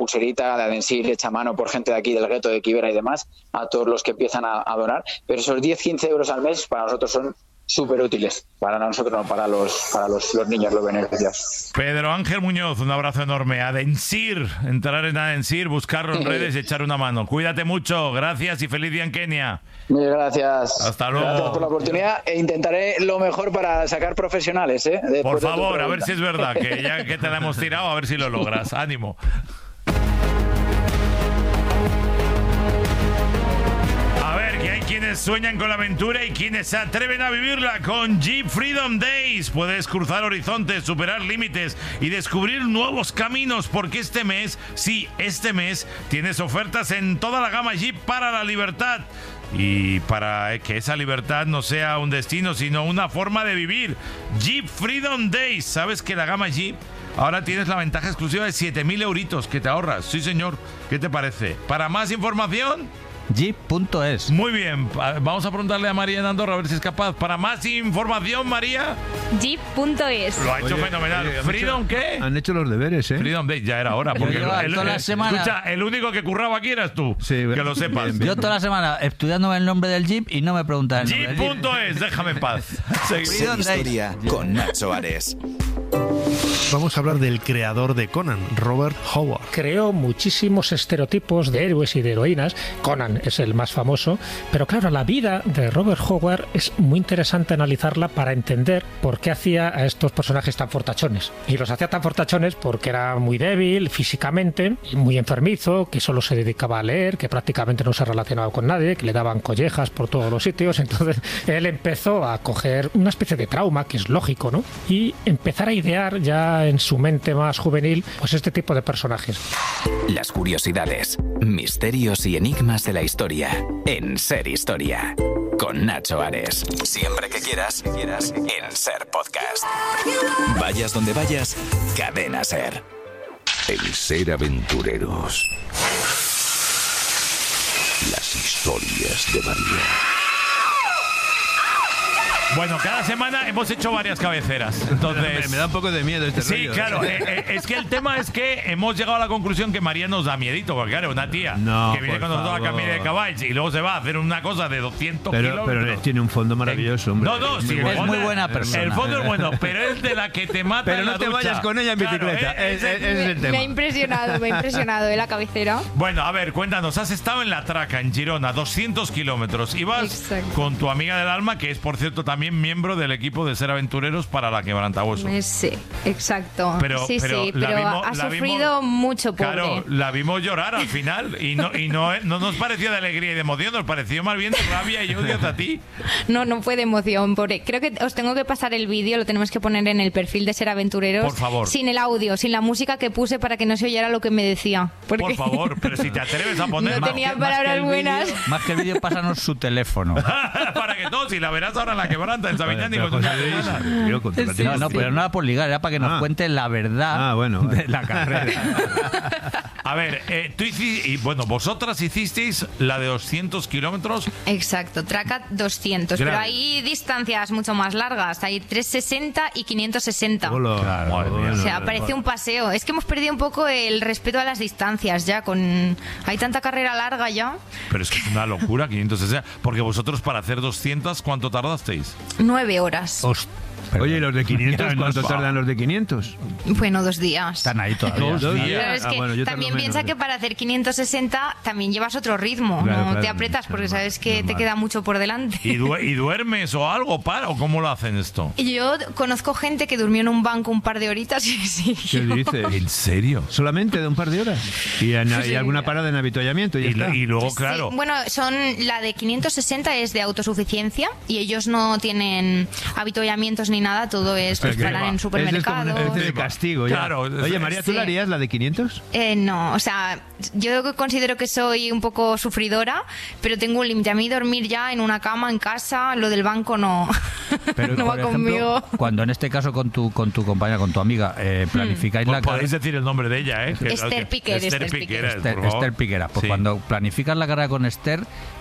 pulserita, de adhesivo hecha a mano por gente de aquí del gueto de Kibera y demás, a todos los que empiezan a donar. Pero esos 10-15 euros al mes para nosotros son súper útiles, para nosotros no, para los niños, los beneficios. Pedro Ángel Muñoz, un abrazo enorme. Adensir, entrar en Adensir, buscarlo en redes y echar una mano. Cuídate mucho, gracias y feliz día en Kenia. Muchas gracias. Hasta luego. Gracias por la oportunidad e intentaré lo mejor para sacar profesionales, ¿eh? Por favor, a ver si es verdad, que ya que te la hemos tirado, a ver si lo logras. Ánimo. Quienes sueñan con la aventura y quienes se atreven a vivirla con Jeep Freedom Days. Puedes cruzar horizontes, superar límites y descubrir nuevos caminos, porque este mes tienes ofertas en toda la gama Jeep para la libertad. Y para que esa libertad no sea un destino, sino una forma de vivir. Jeep Freedom Days. ¿Sabes que la gama Jeep ahora tienes la ventaja exclusiva de 7.000 euritos que te ahorras? Sí, señor. ¿Qué te parece? Para más información, Jeep.es. Muy bien, vamos a preguntarle a María en Andorra a ver si es capaz. Para más información, María, Jeep.es. Lo ha hecho fenomenal. ¿Freedom qué? Han hecho los deberes, ¿eh? Freedom Day, ya era hora. Porque escucha, el único que curraba aquí eras tú. Sí, que lo sepas. Yo toda la semana estudiándome el nombre del Jeep y no me preguntan el nombre. Jeep.es, déjame en paz. Historia con Nacho Ares. Vamos a hablar del creador de Conan, Robert Howard. Creó muchísimos estereotipos de héroes y de heroínas. Conan es el más famoso, pero claro, la vida de Robert Howard es muy interesante analizarla para entender por qué hacía a estos personajes tan fortachones. Y los hacía tan fortachones porque era muy débil físicamente, muy enfermizo, que solo se dedicaba a leer, que prácticamente no se relacionaba con nadie, que le daban collejas por todos los sitios. Entonces él empezó a coger una especie de trauma, que es lógico, ¿no? Y empezar a idear ya en su mente más juvenil pues este tipo de personajes. Las curiosidades, misterios y enigmas de la historia en Ser Historia con Nacho Ares. Siempre que quieras en Ser Podcast. Vayas donde vayas, Cadena Ser. En Ser Aventureros, las historias de María. Bueno, cada semana hemos hecho varias cabeceras. Entonces me da un poco de miedo este rollo. Sí, claro. Es que el tema es que hemos llegado a la conclusión que María nos da miedito. Porque claro, una tía que viene con nosotros a camino de caballos y luego se va a hacer una cosa de 200 kilómetros. Pero tiene un fondo maravilloso, hombre. No, sí, es muy buena persona. El fondo es bueno, pero es de la que te mata. Pero en la no te ducha. vayas con ella en bicicleta. Ese es el tema. Me ha impresionado la cabecera. Bueno, a ver, cuéntanos. Has estado en La Traca, en Girona, 200 kilómetros. Ibas con tu amiga del alma, que es, por cierto, también miembro del equipo de Ser Aventureros para la Quebrantahuesos. Sí, exacto. Pero ha sufrido mucho, pobre. Claro, la vimos llorar al final y no nos pareció de alegría y de emoción, nos pareció más bien de rabia y odio hacia ti. No fue de emoción, pobre. Creo que os tengo que pasar el vídeo, lo tenemos que poner en el perfil de Ser Aventureros. Por favor. Sin el audio, sin la música que puse para que no se oyera lo que me decía. Por favor, pero si te atreves a poner... No tenía palabras buenas. Más que el vídeo, pásanos su teléfono. Para que todos, y la verás ahora en la Quebranta, en Sabiñán. No, pero no era por ligar, era para que nos cuente la verdad de la carrera. A ver, tú hiciste, y bueno, vosotras hicisteis la de 200 kilómetros. Exacto, Traca 200, pero hay distancias mucho más largas, hay 360 y 560. O sea, parece un paseo. Es que hemos perdido un poco el respeto a las distancias ya, hay tanta carrera larga ya. Pero es que es una locura, 560, porque vosotros para hacer 200, ¿cuánto tardasteis? 9 horas. Oye, ¿y los de 500? ¿Cuánto tardan los de 500? Bueno, 2 días. Están ahí todavía. 2 días. Pero es que también piensa que para hacer 560 también llevas otro ritmo. No te apretas porque sabes que te queda mucho por delante. ¿Y duermes o algo o cómo lo hacen esto? Yo conozco gente que durmió en un banco un par de horitas y ¿Qué dices? ¿En serio? ¿Solamente de un par de horas? ¿Y alguna parada en avituallamiento? Y luego, claro. Sí, bueno, la de 560 es de autosuficiencia y ellos no tienen avituallamientos ni nada, todo es parar en supermercados. Es de castigo, ya. Claro. Oye, María, ¿tú la harías la de 500? No, o sea, yo considero que soy un poco sufridora, pero tengo un límite. A mí dormir ya en una cama, en casa, lo del banco no, pero, no va ejemplo, conmigo. Cuando en este caso con tu compañera, con tu amiga, planificáis la carrera... Podéis decir el nombre de ella, ¿eh? Esther Piquera. Esther Piquera. Pues cuando planificas la carrera con Esther,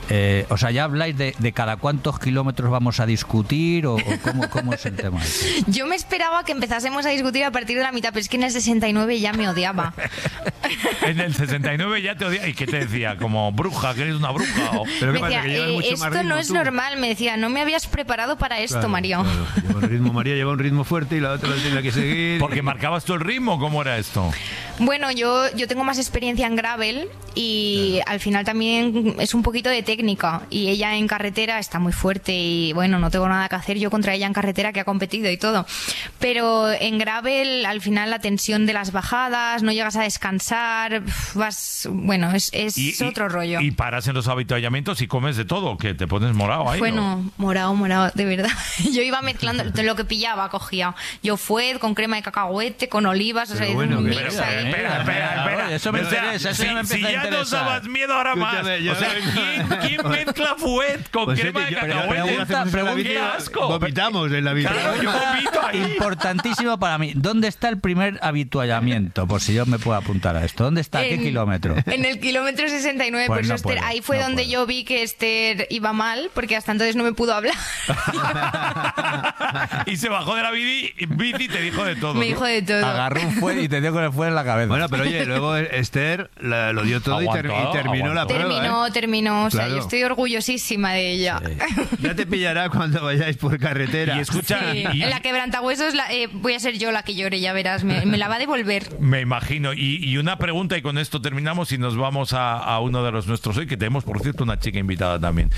O sea, ¿ya habláis de cada cuántos kilómetros vamos a discutir o cómo es el tema? Yo me esperaba que empezásemos a discutir a partir de la mitad, pero es que en el 69 ya me odiaba. En el 69 ya te odiaba. ¿Y qué te decía? Como bruja, que eres una bruja. ¿Pero qué me pasa? decía, ¿Que llevas mucho más esto ritmo no es tú? normal, me decía, no me habías preparado para esto, Claro, Mario. Claro. María lleva un ritmo fuerte y la otra lo tiene que seguir. Porque marcabas tú el ritmo, ¿cómo era esto? Bueno, yo tengo más experiencia en gravel y al final también es un poquito de técnica, y ella en carretera está muy fuerte y bueno, no tengo nada que hacer yo contra ella en carretera, que ha competido y todo, pero en gravel al final la tensión de las bajadas, no llegas a descansar, bueno, es otro rollo. Y paras en los avituallamientos y comes de todo, que te pones morado ahí. Bueno, morado, de verdad. Yo iba mezclando lo que pillaba, cogía yo fuet con crema de cacahuete, con olivas, pero o sea, bueno, un que- mix ahí. Espera. Eso me interesa, eso ya me empieza a Si ya nos interesar. dabas miedo ahora más. Escúchame, yo- O sea, ¿quién mezcla fuet con Pues crema de pero cacahuete? pregunta, ¡Qué asco! vomitamos en la vida. Claro, yo vomito ahí. Importantísimo para mí. ¿Dónde está el primer habituallamiento? Por si yo me puedo apuntar a esto. ¿Dónde está? ¿Qué kilómetro? En el kilómetro 69, Pues por eso no Esther, puedo, ahí fue no donde puedo. yo vi que Esther iba mal, porque hasta entonces no me pudo hablar. Y se bajó de la bici y te dijo de todo. Me ¿no? dijo de todo. Agarró un fuet y te dio con el fuet en la cabeza. Bueno, pero oye, luego Esther lo dio todo y terminó la prueba. Terminó, o sea, Claro. yo estoy orgullosísima de ella. Ya te pillará cuando vayáis por carretera. Y escucha, Sí, y- en la quebrantahuesos voy a ser yo la que llore, ya verás, me la va a devolver. me imagino. Y una pregunta, y con esto terminamos y nos vamos a uno de los nuestros hoy, que tenemos, por cierto, una chica invitada también.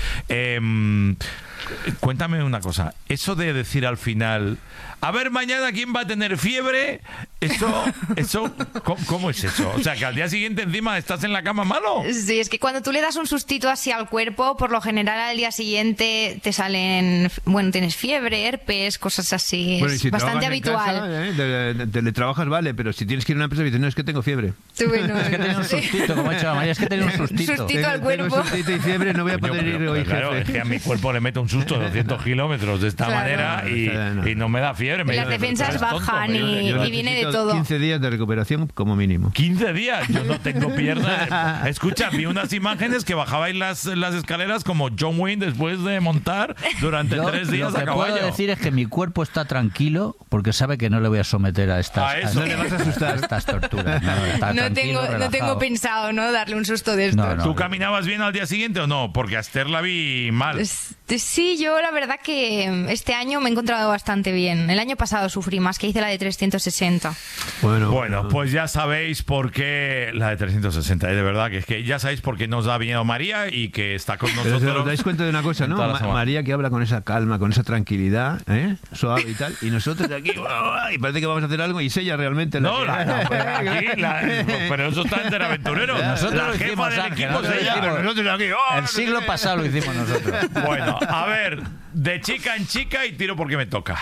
Cuéntame una cosa. Eso de decir al final, a ver, mañana quién va a tener fiebre, eso ¿cómo es eso? O sea, que al día siguiente encima estás en la cama malo. Sí, es que cuando tú le das un sustito así al cuerpo, por lo general al día siguiente te salen, bueno, tienes fiebre, herpes, cosas así. Bueno, y Es si bastante trabajas en habitual. casa, teletrabajas, vale, pero si tienes que ir a una empresa y dices, no, es que tengo fiebre. Bueno, Es que tenía un sustito, como ha dicho la María, es que tenía un sustito. Sustito al Tengo cuerpo. sustito y fiebre, no voy a Coño, poder ir pero hoy, claro, es jefe. que a mi cuerpo le meto un susto de 200 kilómetros de esta Claro. manera y no me da fiebre. Las defensas bajan y viene de Necesito todo. 15 días de recuperación como mínimo. 15 días, yo no tengo piernas. Escucha, vi unas imágenes que bajabais las escaleras como John Wayne después de montar durante Yo 3 días lo a que caballo. puedo decir es que mi cuerpo está tranquilo porque sabe que no le voy a someter a estas, A eso. no le vas a asustar. A estas torturas. No, está No tranquilo, tengo relajado. pensado, ¿no? Darle un susto de esto. No. ¿Tú caminabas bien al día siguiente o no? Porque a Esther la vi mal. Sí, yo la verdad que este año me he encontrado bastante bien. El año pasado sufrí más, que hice la de 360. Bueno, pues ya sabéis por qué la de 360, de verdad, que es que ya sabéis por qué nos da miedo María y que está con Pero nosotros. os dais cuenta de una cosa, ¿no? toda la semana. María que habla con esa calma, con esa tranquilidad, suave y tal, y nosotros aquí, y parece que vamos a hacer algo y es ella realmente la No, que- pero eso está en Teraventurero. Nosotros la lo jefa hicimos, del Ángel, equipo nosotros es lo ella. hicimos. Nosotros aquí, El siglo pasado lo hicimos nosotros. Bueno, a ver, de chica en chica y tiro porque me toca.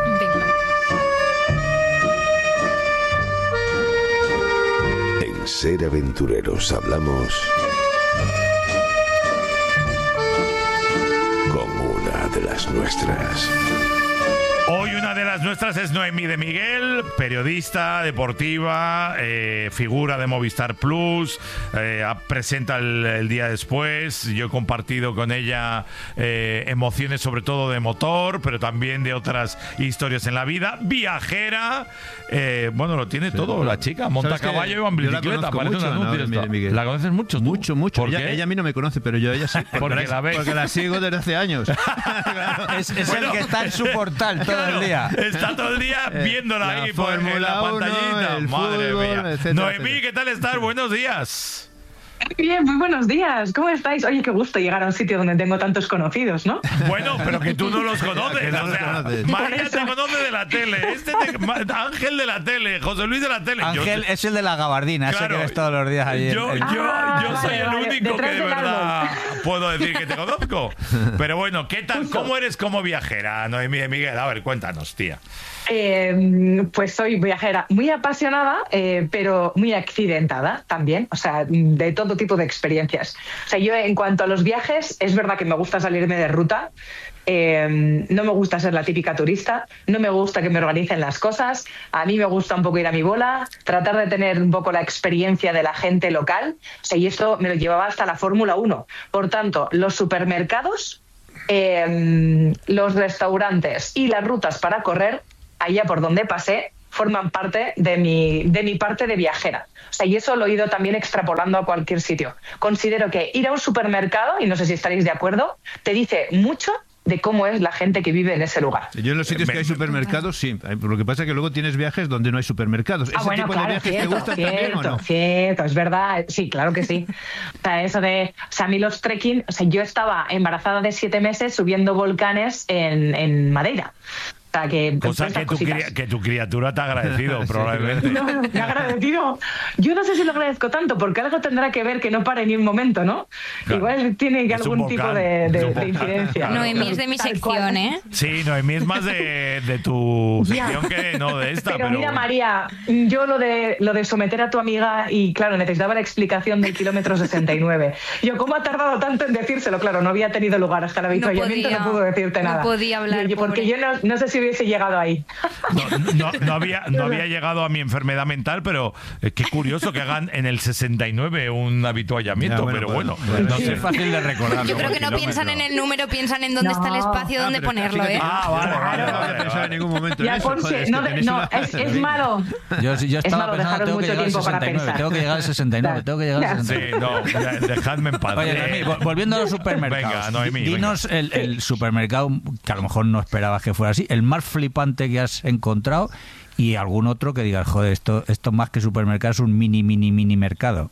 En Ser Aventureros hablamos con una de las nuestras. Hoy una de las nuestras es Noemí de Miguel, periodista deportiva, figura de Movistar Plus, presenta el día después. Yo he compartido con ella emociones sobre todo de motor, pero también de otras historias en la vida. Viajera, bueno, lo tiene todo la chica, monta a ¿Sabes qué? caballo y va en Yo la bicicleta, conozco parece un mucho, anuncio Noemí de esto. Miguel. ¿La conoces mucho? tú? Mucho. ¿Por Ella, qué? ella a mí no me conoce, pero yo a ella sí. Porque la ves. Porque la sigo desde hace años. Es Bueno, el que está en su portal todo Claro, el día. Está todo el día viéndola la ahí por en la Fórmula 1, pantallita. el Madre fútbol, mía. etcétera, Noemí, etcétera. ¿qué tal estás? Buenos días. Bien, muy buenos días. ¿Cómo estáis? Oye, qué gusto llegar a un sitio donde tengo tantos conocidos, ¿no? Bueno, pero que tú no los conoces. Que no o los sea, conoces. María Por te eso. conoce de la tele, Ángel de la tele, José Luis de la tele. Ángel es el de la gabardina, ese Claro, que ves todos los días allí. Yo soy vale, el vale. único Detrás que de del verdad árbol. puedo decir que te conozco. Pero bueno, ¿qué tal? Justo. ¿Cómo eres como viajera, Noemí de Miguel? A ver, cuéntanos, tía. Pues soy viajera muy apasionada, pero muy accidentada también. O sea, de todo todo tipo de experiencias. O sea, yo en cuanto a los viajes, es verdad que me gusta salirme de ruta. No me gusta ser la típica turista, no me gusta que me organicen las cosas, a mí me gusta un poco ir a mi bola, tratar de tener un poco la experiencia de la gente local, o sea, y esto me lo llevaba hasta la Fórmula 1. Por tanto, los supermercados, los restaurantes y las rutas para correr, allá por donde pasé, forman parte de mi parte de viajera. O sea, y eso lo he ido también extrapolando a cualquier sitio. Considero que ir a un supermercado, y no sé si estaréis de acuerdo, te dice mucho de cómo es la gente que vive en ese lugar. Yo en los sitios que hay supermercados, sí. Lo que pasa es que luego tienes viajes donde no hay supermercados. ¿Ese tipo de viajes te gustan también o no? Cierto, es verdad. Sí, claro que sí. O sea, eso de... O sea, a mí los trekking... O sea, yo estaba embarazada de 7 meses subiendo volcanes en Madeira. Cosa que tu criatura te ha agradecido, probablemente. No, me ha agradecido. Yo no sé si lo agradezco tanto, porque algo tendrá que ver que no pare ni un momento, ¿no? Claro. Igual tiene algún tipo de incidencia. Noemí es de mi sección, ¿eh? Sí, Noemí es más de tu sección que no de esta. Pero mira, María, yo lo de someter a tu amiga, y claro, necesitaba la explicación del kilómetro 69. Yo, ¿cómo ha tardado tanto en decírselo? Claro, no había tenido lugar hasta el avituallamiento, no pudo decirte nada. No podía hablar. Porque yo no sé si hubiese llegado ahí. No había llegado a mi enfermedad mental, pero qué curioso que hagan en el 69 un avituallamiento, pero bueno, no sé. Es fácil de recordar. Yo creo que no piensan en el número, piensan en dónde está el espacio donde ponerlo, ¿eh? Vale. No he pensado en ningún momento ya, en eso. Es malo. Yo estaba pensando, tengo que llegar al 69, tengo que llegar al 69, tengo que llegar al 69. Sí, no, dejadme en paz. Oye, Noemí, volviendo a los supermercados. Venga, Noemí, dinos el supermercado, que a lo mejor no esperabas que fuera así, el más flipante que has encontrado, y algún otro que digas, joder, esto más que supermercado es un mini mercado.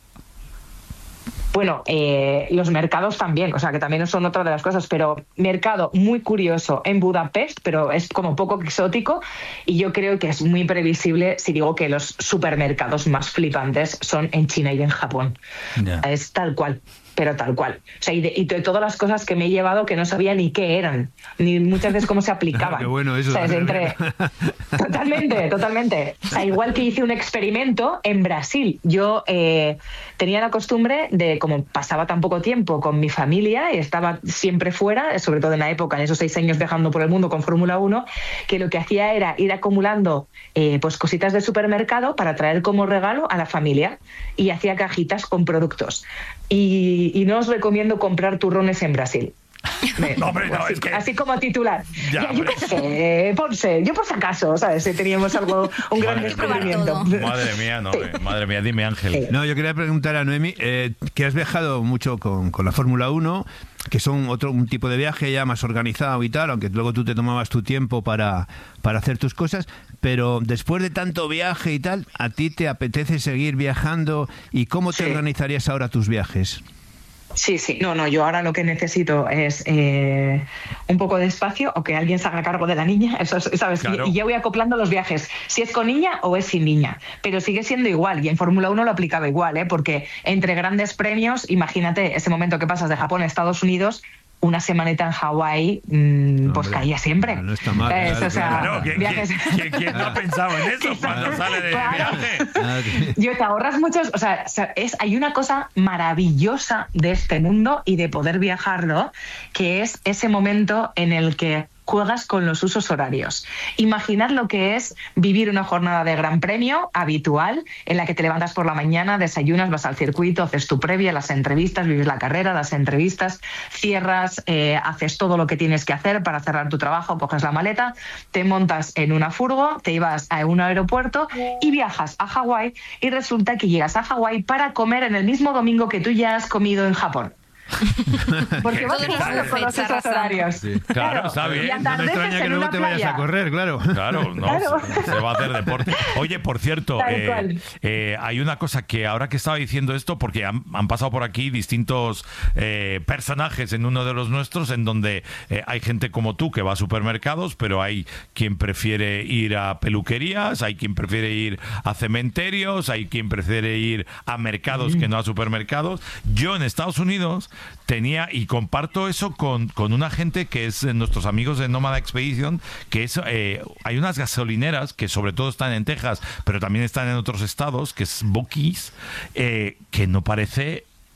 Bueno, los mercados también, o sea, que también son otra de las cosas, pero mercado muy curioso en Budapest, pero es como poco exótico, y yo creo que es muy previsible si digo que los supermercados más flipantes son en China y en Japón. Yeah. Es tal cual. Pero tal cual. O sea, y de todas las cosas que me he llevado que no sabía ni qué eran, ni muchas veces cómo se aplicaban. Qué bueno eso. O sea, Totalmente. O sea, igual que hice un experimento en Brasil. Yo tenía la costumbre de, como pasaba tan poco tiempo con mi familia y estaba siempre fuera, sobre todo en la época, en esos 6 años viajando por el mundo con Fórmula 1, que lo que hacía era ir acumulando pues cositas de supermercado para traer como regalo a la familia, y hacía cajitas con productos. Y no os recomiendo comprar turrones en Brasil. No, hombre, no, es que... Así como titular. Yo qué sé, Ponce, yo por si acaso, ¿sabes? Si teníamos un gran descubrimiento. Madre mía, dime, Ángel. Sí. No, yo quería preguntar a Noemí, que has viajado mucho con la Fórmula 1, que son un tipo de viaje ya más organizado y tal, aunque luego tú te tomabas tu tiempo para hacer tus cosas, pero después de tanto viaje y tal, ¿a ti te apetece seguir viajando? ¿Y cómo te organizarías ahora tus viajes? Sí. No, yo ahora lo que necesito es un poco de espacio, o que alguien se haga cargo de la niña, eso, ¿sabes? Claro. Y ya voy acoplando los viajes, si es con niña o es sin niña, pero sigue siendo igual, y en Fórmula 1 lo aplicaba igual, porque entre grandes premios, imagínate ese momento que pasas de Japón a Estados Unidos, una semanita en Hawái, pues caía siempre. No está mal. Claro, ¿quién no ha pensado en eso cuando sale de viaje? Yo te ahorras muchos, hay una cosa maravillosa de este mundo y de poder viajarlo, que es ese momento en el que juegas con los usos horarios. Imaginad lo que es vivir una jornada de Gran Premio habitual, en la que te levantas por la mañana, desayunas, vas al circuito, haces tu previa, las entrevistas, vives la carrera, las entrevistas, cierras, haces todo lo que tienes que hacer para cerrar tu trabajo, coges la maleta, te montas en una furgo, te ibas a un aeropuerto y viajas a Hawái, y resulta que llegas a Hawái para comer en el mismo domingo que tú ya has comido en Japón. Porque vas jugando con los horarios. Sí. Claro, está bien. No me extraña que luego te vayas a correr, claro. Claro, se va a hacer deporte. Oye, por cierto, hay una cosa que ahora que estaba diciendo esto, porque han pasado por aquí distintos personajes en uno de los nuestros, en donde hay gente como tú que va a supermercados, pero hay quien prefiere ir a peluquerías, hay quien prefiere ir a cementerios, hay quien prefiere ir a mercados que no a supermercados. Yo en Estados Unidos tenía, y comparto eso con una gente que es nuestros amigos de Nómada Expedition, que es hay unas gasolineras que sobre todo están en Texas, pero también están en otros estados, que es Buc-ee's, que no parece...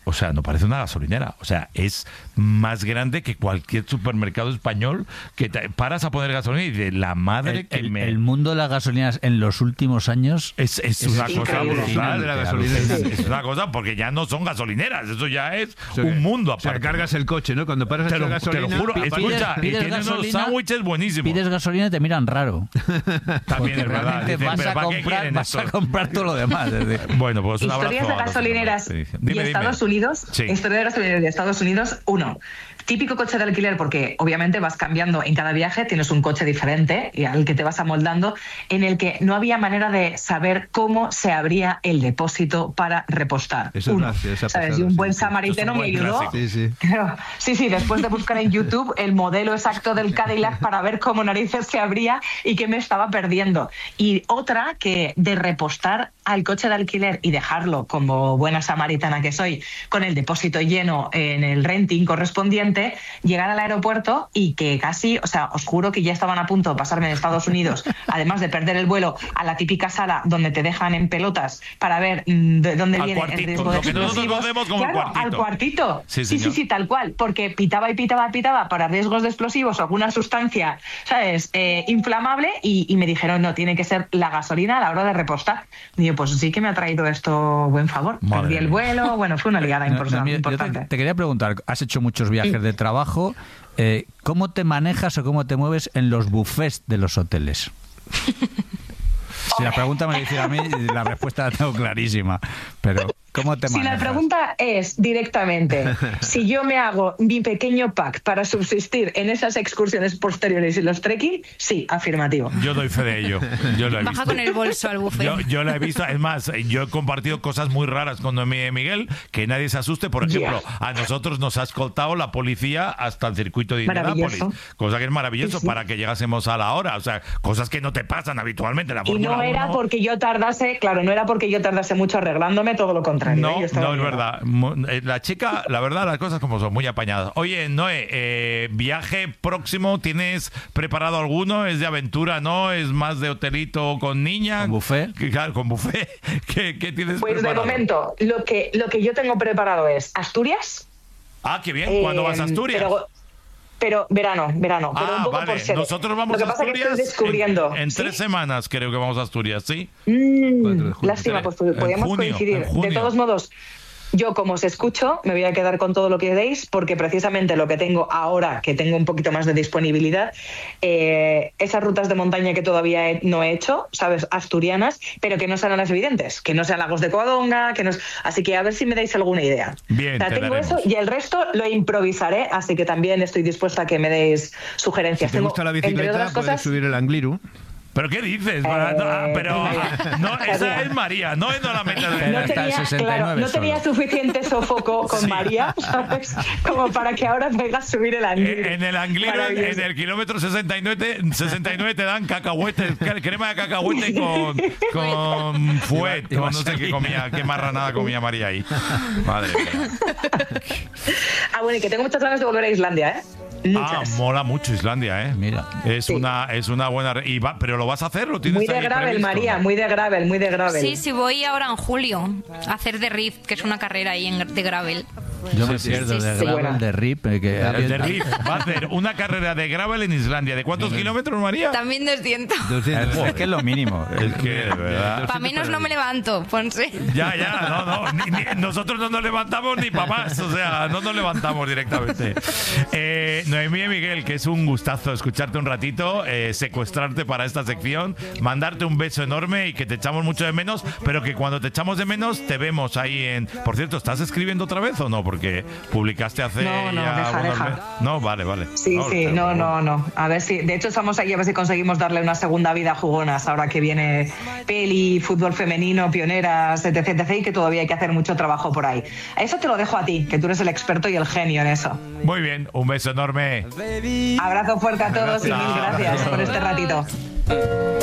o sea, no parece una gasolinera. O sea, es más grande que cualquier supermercado español que paras a poner gasolina y de la madre el mundo de las gasolineras en los últimos años es una cosa brutal. Es una cosa porque ya no son gasolineras, eso ya es un mundo aparte. O sea, cargas el coche, ¿no? Cuando paras a echar gasolina... Te lo juro, escucha, y tienes unos sándwiches buenísimos. Pides gasolina y te miran raro. También es verdad. Dicen, vas a comprar todo lo demás. Bueno, pues un abrazo. Historias de gasolineras de Estados Unidos. Sí. Historia de gasolineras de Estados Unidos, 1. Típico coche de alquiler, porque obviamente vas cambiando en cada viaje, tienes un coche diferente y al que te vas amoldando, en el que no había manera de saber cómo se abría el depósito para repostar. Eso ¿sabes? Y un buen samaritano me ayudó. Sí, después de buscar en YouTube el modelo exacto del Cadillac para ver cómo narices se abría y qué me estaba perdiendo. Y otra, que de repostar al coche de alquiler y dejarlo, como buena samaritana que soy, con el depósito lleno en el renting correspondiente, llegar al aeropuerto y que casi, o sea, os juro que ya estaban a punto de pasarme de Estados Unidos, además de perder el vuelo, a la típica sala donde te dejan en pelotas para ver de dónde viene el riesgo de explosivos. Claro, al cuartito. Sí, tal cual, porque pitaba para riesgos de explosivos o alguna sustancia, ¿sabes? Inflamable y me dijeron, no, tiene que ser la gasolina a la hora de repostar. Y yo, pues sí que me ha traído esto buen favor. Perdí el vuelo, bueno, fue una liada importante. Yo te quería preguntar, has hecho muchos viajes de trabajo, ¿cómo te manejas o cómo te mueves en los buffets de los hoteles? Si la pregunta me la hicieron a mí, la respuesta la tengo clarísima, pero ¿cómo te manejas? Si la pregunta es directamente, si yo me hago mi pequeño pack para subsistir en esas excursiones posteriores y los trekking, sí, afirmativo. Yo doy fe de ello. Yo lo he Baja visto. con el bolso al buffet. Yo lo he visto. Es más, yo he compartido cosas muy raras con Miguel, que nadie se asuste. Por ejemplo, a nosotros nos ha escoltado la policía hasta el circuito de Indianápolis, cosa que es maravilloso para que llegásemos a la hora. O sea, cosas que no te pasan habitualmente en la Fórmula 1. No era porque yo tardase mucho arreglándome, todo lo contrario. No, es verdad. La chica, la verdad, las cosas como son, muy apañadas. Oye, Noé, viaje próximo, ¿tienes preparado alguno? ¿Es de aventura, no? ¿Es más de hotelito con niña? ¿Con buffet? Claro, con buffet. ¿Qué tienes pues preparado? De momento, lo que yo tengo preparado es Asturias. Ah, qué bien. ¿Cuándo vas a Asturias? Pero verano, pero un poco por sede. Nosotros vamos Lo que a pasa Asturias es que estoy descubriendo. en 3 semanas, creo que vamos a Asturias, ¿sí? Lástima, pues podríamos coincidir. De todos modos, yo, como os escucho, me voy a quedar con todo lo que deis, porque precisamente lo que tengo ahora, que tengo un poquito más de disponibilidad, esas rutas de montaña que todavía no he hecho, ¿sabes? Asturianas, pero que no sean las evidentes, que no sean Lagos de Covadonga, así que a ver si me dais alguna idea. Bien, tengo eso y el resto lo improvisaré, así que también estoy dispuesta a que me deis sugerencias. Si te gusta la bicicleta, puedes subir el Angliru. ¿Pero qué dices? Esa es María, no es la meta de... No tenía suficiente sofoco con María, ¿sabes? Como para que ahora vengas a subir el Angliru. En el Angliru, en el kilómetro 69 te dan cacahuetes, crema de cacahuete con fuet, no sé qué comía, qué marranada comía María ahí. Madre mía. Bueno, y que tengo muchas ganas de volver a Islandia, ¿eh? Muchas. Mola mucho Islandia, ¿eh? Mira. Es una buena... pero ¿lo vas a hacer? ¿Lo tienes muy de gravel, previsto? María, muy de gravel. Sí, voy ahora en julio a hacer de Rift, que es una carrera ahí de gravel. Yo me pierdo de gravel, de Rift. De Rift va a hacer una carrera de gravel en Islandia. ¿De cuántos kilómetros, María? También 200. Es que es lo mínimo. Es que, de verdad. Para menos no me levanto, Ponce. Ya, no. Nosotros no nos levantamos ni para más. O sea, no nos levantamos directamente. Noemí y Miguel, que es un gustazo escucharte un ratito, secuestrarte para esta sección, mandarte un beso enorme y que te echamos mucho de menos, pero que cuando te echamos de menos te vemos ahí en... Por cierto, ¿estás escribiendo otra vez o no? Porque publicaste hace deja. No, vale. Sí, no. A ver si... De hecho, estamos ahí a ver si conseguimos darle una segunda vida a Jugonas, ahora que viene peli, fútbol femenino, pioneras, etc, y que todavía hay que hacer mucho trabajo por ahí. Eso te lo dejo a ti, que tú eres el experto y el genio en eso. Muy bien, un beso enorme. Abrazo fuerte a todos y mil gracias por este ratito.